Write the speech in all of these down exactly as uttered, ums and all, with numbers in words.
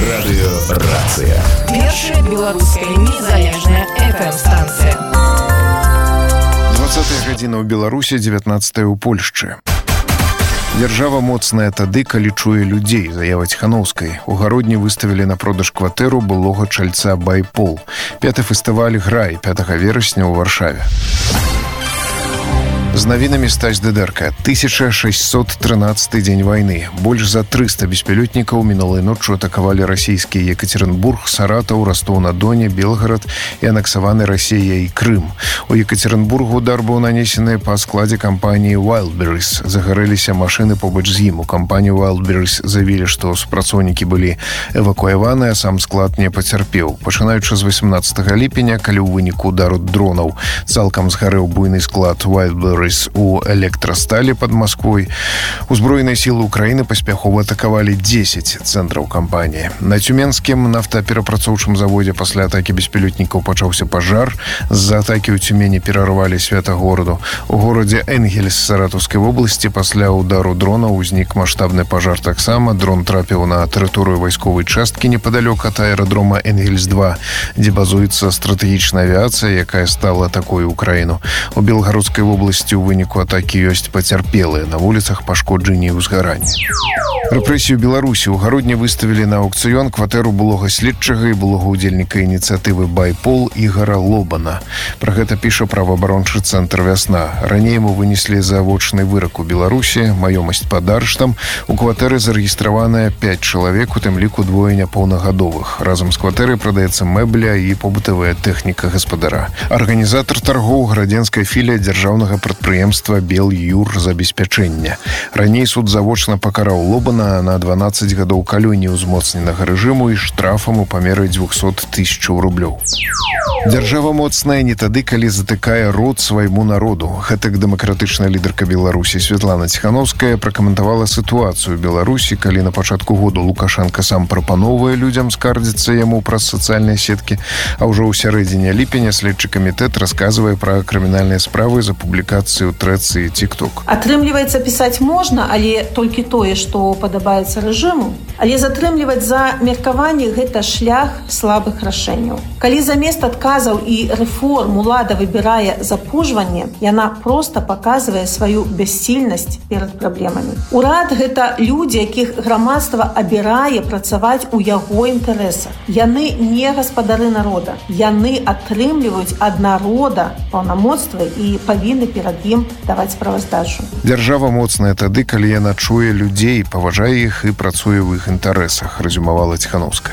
Радыёрацыя. Першая беларуская незалежная эф эм-станцыя. двадцатая гадзіна ў Беларусі, дзевятнаццатая ў Польшчы. Дзяржава моцная тады, калі чуе людзей, заява Ціханаўскай. У гародні выставілі на продаж кватэру былога чальца «Байпол». Пяты фестываль «Грай» пятага верасня ў Варшаве. З навінамі Стась Дыдэрка. тысяча шэсцьсот трынаццаты дзень вайны. Больш за трыста беспілётнікаў мінулай ноччу атакавалі расійскі Екатеринбург, Саратаў, Ростов-на-Доне, Белгарад і анексаваны Расіяй Крым. У Екатеринбургу удар быў нанесены па складзе кампаніі Wildberries. Загарэліся машыны побач з ім. У кампанію Wildberries заявілі, што супрацоўнікі былі эвакуяваны, а сам склад не пацярпеў. Пачынаючы з васемнаццатага ліпеня, калі ў выніку удару дронаў цалкам згарэў буйны склад Wildberries у электрасталі под Москвой, узброеныя сілы Украіны паспяхова атакавалі дзесяць цэнтраў кампаніі. На Цюменскім нафтаперапрацоўчым заводзе пасля атакі беспілётнікаў пачаўся пажар. З-за атакі ў Цюмені перарвалі свята гораду. У горадзе Энгельс Саратаўскай вобласці пасля удару дрона ўзнік маштабны пажар таксама. Дрон трапіў на тэрыторыю вайсковай часткі непадалёк ад аэрадрома Энгельс два, дзе базуецца стратэгічная авіяцыя, якая стала такой Украіну. У Белгародскай вобласці у выніку атакі ёсць пацярпелыя, на вуліцах пашкоджанні і ўзгаранні. Рэпрэсію Беларусі. У гародні выставілі на аукцыён кватэру былога следчага і былога ўдзельніка ініцыятывы «Байпол» Ігара Лобана. Пра гэта піша праваабарончы цэнтр «Вясна». Раней ему вынеслі завочны вырак у Беларусі, маёмасць пад арыштам. У кватэры зарэгістраваныя пяць чалавек, у тым ліку двое няпоўнагадовых. Разам з кватэрай прадаецца мэбля і побытавая тэхніка гаспадара. Арганізатар таргоў градзенская філія дзяржаўнага прадпрыемства «Белюрзабеспячэння». Раней суд завочна пакараў Лобана на дванаццаць гадоў калоніі ўзмоцненага рэжыму і штрафам у памеры дзвюсот тысячаў рублёў. Дзяржава моцная не тады, калі затыкае рот свайму народу. Гэтак дэмакратычная лідарка Беларусі Святлана Ціханаўская пракаментавала сітуацыю ў Беларусі, калі на пачатку году Лукашенко сам прапановвае людзям скардзіцца яму праз сацыяльныя сеткі, а ўжо ў сярэдзіне ліпеня следчы камітэт расказвае пра крымінальныя справы за публікацыю ў трэцы і тик-ток. Атрымліваецца, пісаць можна, але толькі тое, што падабаецца рэжыму. Але затрымліваць за меркаванне гэта шлях слабых рашэнняў. Калі замест адказаў і рэформ улада выбірае запужванне, яна проста паказвае сваю бяссільнасць перад праблемамі. Урад гэта людзі, якіх грамадства абірае працаваць у яго інтарэсах. Яны не гаспадары народа. Яны атрымліваюць ад народа паўнамоцтва і павінны перад ім даваць справаздачу. Дзяржава моцная тады, калі яна чуе людзей, паважае іх і працуе ў іх інтарэсах, рэзюмавала Ціханаўская.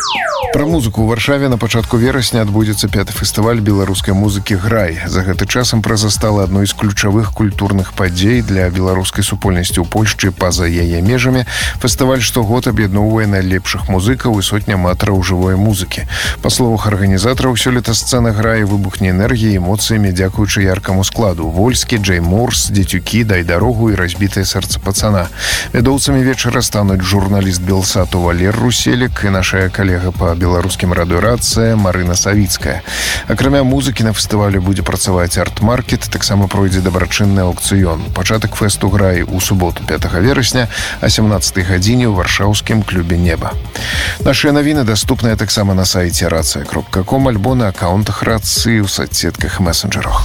Пра музыку. У Варшаве на пачатку верасня адбудзецца пяты фестываль беларускай музыкі «Грай». За гэты час імпрэза стала адной з ключавых культурных падзей для беларускай супольнасці ў Польшчы па-за яе межамі. Фестываль штогод аб'ядноўвае найлепшых музыкаў і сотня аматараў жывой музыкі. Па словах арганізатараў, сёлета сцэна «Грай» выбухне энергіяй і эмоцыямі дзякуючы яркаму складу. Вольскі, Джей Морс, Дзецюкі, Дай дарогу і разбітае сэрца пацана. Вядоўцамі вечара стануць журналіст Белсату Валер Руселік і нашая калега па беларускім радыёрацыя Марына Савіцкая. Акрамя музыкі на фестывалі будзе працаваць арт-маркет, таксама пройдзе дабрачынны аукцыён. Пачатак фэсту «Грай» у суботу пятага верасня а сямнаццатай гадзіне ў варшаўскім клубе «Неба». Нашыя навіны даступныя таксама на сайце рацыя кропка ком альбо на акаунтах рацыі ў соцсетках і месенджерах.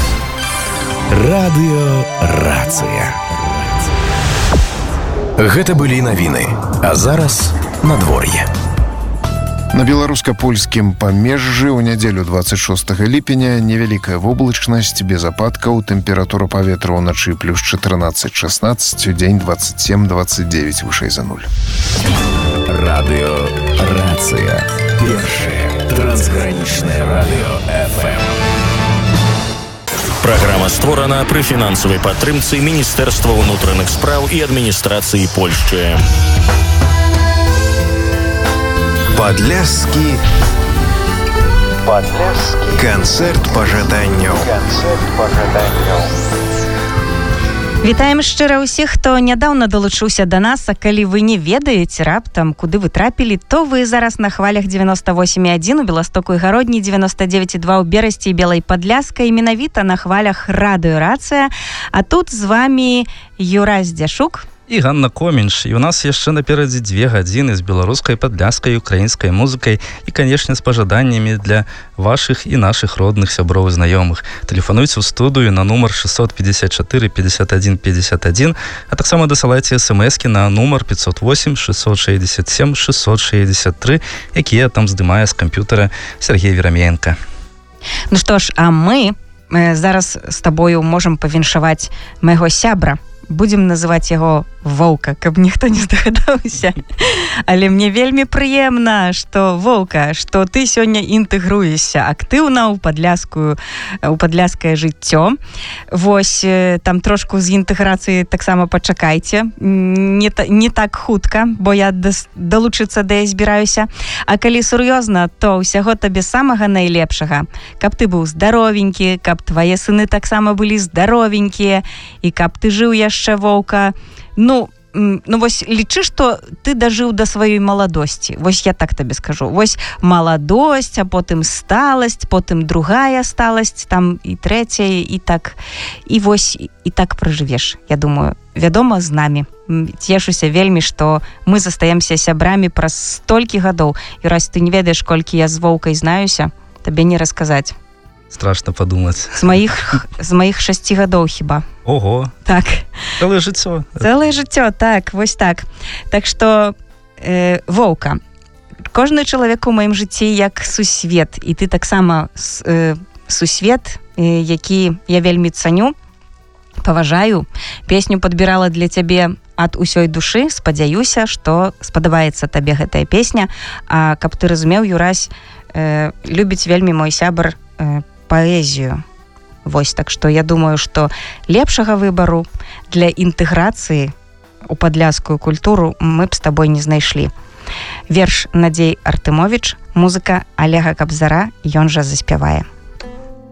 Радыёрацыя. Гэта былі навіны. А зараз надвор'е. На беларуска-польскім памежжы ў нядзелю дваццаць шостага ліпеня невялікая воблачнасць, без ападкаў, тэмпература паветра ўначы плюс чатырнаццаць шэснаццаць, у дзень дваццаць сем дваццаць дзевяць вышэй за нуль. Радыёрацыя. Першае трансгранічнае радыё эф эм. Праграма створана пры фінансавай падтрымцы Міністэрства ўнутраных спраў і адміністрацыі Польшчы. Падляшскі Падляшскі канцэрт пажаданняў. Канцэрт пажаданняў. Вітаем шчыра ўсіх, хто нядаўна далучыўся да нас, а калі вы не ведаеце раптам, куды вы трапілі, то вы зараз на хвалях девяносто восемь и один у Беластоку і Гародні, девяносто девять и два ў Берасці і Белай Падляшскай, і менавіта на хвалях радыёрацыя. А тут з вами Юра Здзяшук і Ганна Комінш. І у нас яшчэ наперадзе дзве гадзіны з беларускай, падляшскай, украінскай музыкай і, канешне, з пажаданнямі для вашых і нашых родных сяброў і знаёмых. Тэлефануйце ў студыю на нумар шестьсот пятьдесят четыре пятьдесят один пятьдесят один, а таксама дасылайце смс-кі на нумар пятьсот восемь шестьсот шестьдесят семь шестьсот шестьдесят три, якія там здымае з камп'ютара Сергей Верамеенко. Ну што ж, а мы зараз з табою можам павіншаваць майго сябра. Будзем называць яго Воўка, каб ніхто не здагадаўся. Але мне вельмі прыемна, што Воўка, што ты сёння інтэгруешся актыўна ў падляскую, у падляскае жыццё. Вось там трошку з інтэграцыі таксама пачакайце. Не, не так хутка, бо я далучыцца да я збіраюся. А калі сур'ёзна, то ўсяго табе самага найлепшага. Каб ты быў здаровенькі, каб твае сыны таксама былі здаровенькія, і каб ты жыў яшчэ, Воўка, ну, ну вось лічы, што ты дажыў да сваёй маладосці. Вось я так табе скажу. Вось маладосць, а потым сталасць, потым другая сталасць, там і трэцяя, і так. І вось і так пражывеш, я думаю. Вядома, з намі. Цешуся вельмі, што мы застаемся сябрамі праз столькі гадоў. І раз ты не ведаеш, колькі я з Воўкай знаюся, табе не расказаць. Страшно подумаць. З маіх, з маіх шасці гадоў хіба. Ого. Так. Цэлае жыццё. Цэлае жыццё, так, вось так. Так што, э, Воўка, кожны чалавек у маім жыцці як сусвет, і ты таксама э, сусвет, э, які я вельмі цаню, паважаю. Песню падбірала для цябе ад усёй душы. Спадзяюся, што спадабаецца табе гэтая песня. А каб ты разумеў, Юрась, э, любіць вельмі мой сябар э, паэзію. Вось, так што я думаю, што лепшага выбару для інтэграцыі у падляскую культуру мы б з табой не знайшлі. Верш Надзей Артымовіч, музыка Олега Кабзара, ён жа заспявае.